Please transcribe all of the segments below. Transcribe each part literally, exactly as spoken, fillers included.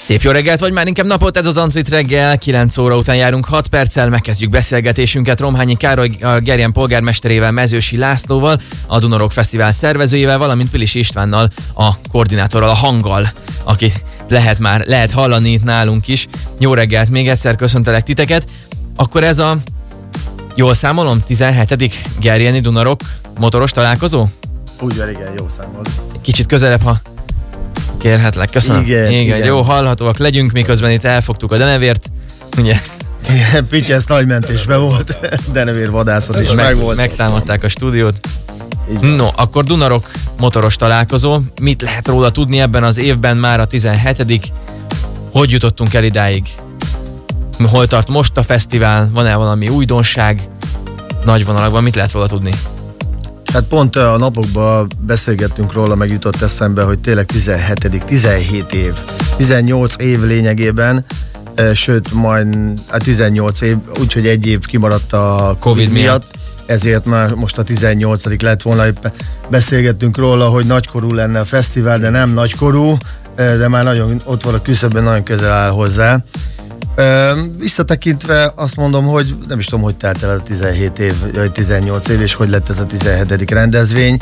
Szép jó reggelt, vagy már inkább napot, ez az Antrit reggel, kilenc óra után járunk hat perccel, megkezdjük beszélgetésünket Romhányi Károly a Gerjen polgármesterével, Mezősi Lászlóval, a Dunarock Fesztivál szervezőjével, valamint Pilisi Istvánnal, a koordinátorral, a Hanggal, aki lehet már, lehet hallani itt nálunk is. Jó reggelt, még egyszer köszöntelek titeket. Akkor ez a, jól számolom, tizenhetedik Gerjeni Dunarock motoros találkozó? Úgy van, igen, jó számol. Kicsit közelebb, ha kérhetlek, köszönöm. Igen, igen, igen, jó, hallhatóak legyünk, miközben itt elfogtuk a denevért, ugye? Igen, Pityesz nagy mentésben volt, denevér vadászat is meg volt. Megtámadták a stúdiót. No, akkor Dunarock motoros találkozó, mit lehet róla tudni ebben az évben, már a tizenhetedik Hogy jutottunk el idáig? Hol tart most a fesztivál? Van-e valami újdonság? Nagy vonalakban mit lehet róla tudni? Hát pont a napokban beszélgettünk róla, meg jutott eszembe, hogy tényleg tizenhetedik tizenhét év, tizennyolc év lényegében, sőt majd a tizennyolc év, úgyhogy egy év kimaradt a Covid miatt, miatt, ezért már most a tizennyolcadik lett volna. Beszélgettünk róla, hogy nagykorú lenne a fesztivál, de nem nagykorú, de már nagyon ott van a küszöbben, nagyon közel áll hozzá. Visszatekintve azt mondom, hogy nem is tudom, hogy telt el a tizenhét év, vagy tizennyolc év, és hogy lett ez a tizenhetedik rendezvény.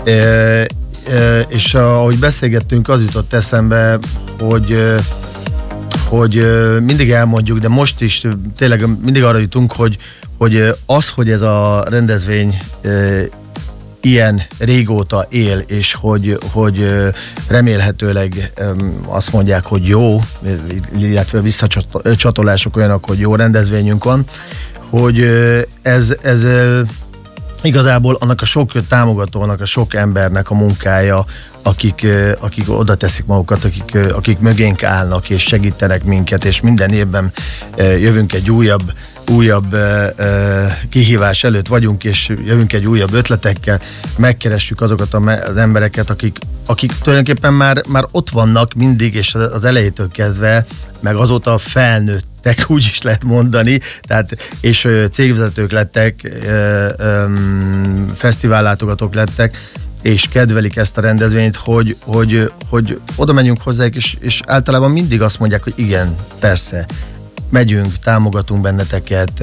És ahogy beszélgettünk, az jutott eszembe, hogy, hogy mindig elmondjuk, de most is tényleg mindig arra jutunk, hogy, hogy az, hogy ez a rendezvény ilyen régóta él, és hogy, hogy remélhetőleg azt mondják, hogy jó, illetve visszacsatolások olyanok, hogy jó rendezvényünk van, hogy ez, ez igazából annak a sok támogatónak, a sok embernek a munkája, akik, akik oda teszik magukat, akik, akik mögénk állnak és segítenek minket, és minden évben jövünk egy újabb újabb uh, uh, kihívás előtt vagyunk, és jövünk egy újabb ötletekkel, megkeressük azokat az embereket, akik, akik tulajdonképpen már, már ott vannak mindig, és az elejétől kezdve, meg azóta felnőttek, úgy is lehet mondani, tehát, és uh, cégvezetők lettek, uh, um, fesztivállátogatók lettek, és kedvelik ezt a rendezvényt, hogy, hogy, hogy oda menjünk hozzájuk, és, és általában mindig azt mondják, hogy igen, persze, megyünk, támogatunk benneteket,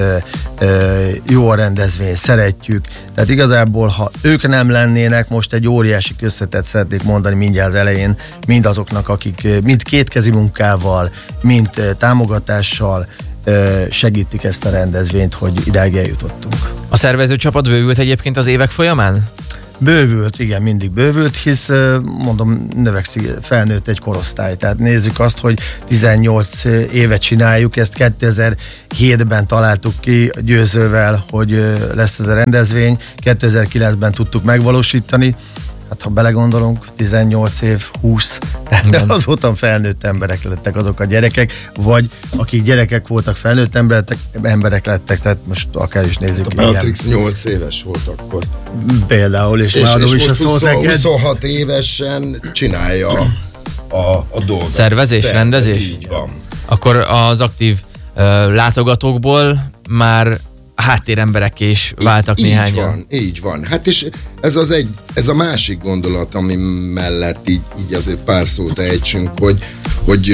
jó a rendezvény, szeretjük. Tehát igazából, ha ők nem lennének, most egy óriási köszönetet szeretnék mondani mindjárt az elején, mindazoknak, akik mind kétkezi munkával, mind támogatással segítik ezt a rendezvényt, hogy idáig eljutottunk. A szervező csapat bővült egyébként az évek folyamán? Bővült, igen, mindig bővült, hisz mondom, növekszik, felnőtt egy korosztály. Tehát nézzük azt, hogy tizennyolc évet csináljuk, ezt kétezer-hétben találtuk ki Győzővel, hogy lesz ez a rendezvény, kétezer-kilencben tudtuk megvalósítani. Hát ha belegondolunk, tizennyolc év, húsz, tehát azóta felnőtt emberek lettek azok a gyerekek, vagy akik gyerekek voltak, felnőtt emberek, emberek lettek, tehát most akár is nézzük. Hát a Beatrix nyolc éves volt akkor. Például, és, és, már és is most a neked. huszonhat évesen csinálja a, a dolgot. Szervezés, Szervez, rendezés? Így van. Akkor az aktív uh, látogatókból már háttéremberekké is váltak így, néhányan. Így van, így van. Hát és ez az egy, ez a másik gondolat, ami mellett így, így azért pár szót ejtsünk, hogy, hogy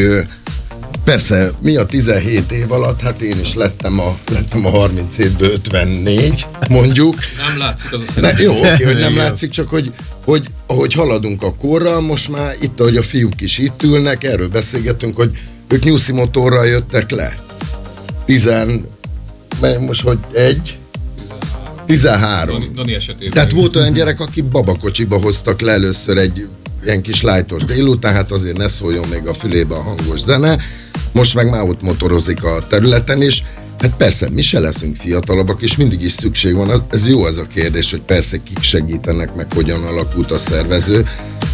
persze mi a tizenhét év alatt, hát én is lettem a, lettem a harminchétből ötvennégy, mondjuk. Nem látszik az a szerint. Jó, oké, hogy nem látszik, csak hogy, hogy ahogy haladunk a korral, most már itt, ahogy a fiúk is itt ülnek, erről beszélgetünk, hogy ők nyuszi motorral jöttek le. Tizen most, hogy egy, tizenhárom. Dani, Dani esetében. Tehát volt olyan gyerek, aki babakocsiba hoztak le először egy ilyen kis lájtos délután, hát azért ne szóljon még a fülébe a hangos zene. Most meg már ott motorozik a területen is. Hát persze, mi se leszünk fiatalabbak, és mindig is szükség van. Ez jó ez a kérdés, hogy persze kik segítenek, meg hogyan alakult a szervező.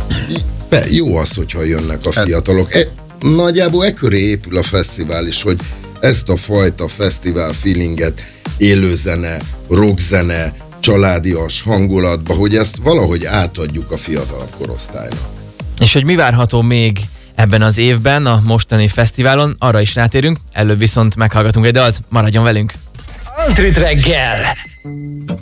Be, jó az, hogyha jönnek a fiatalok. E, nagyjából e köré épül a fesztivál is, hogy ezt a fajta fesztivál feelinget, élőzene, rockzene, családias hangulatba, hogy ezt valahogy átadjuk a fiatalabb korosztálynak. És hogy mi várható még ebben az évben a mostani fesztiválon, arra is rátérünk, előbb viszont meghallgatunk egy dalt, maradjon velünk! Antrit reggel!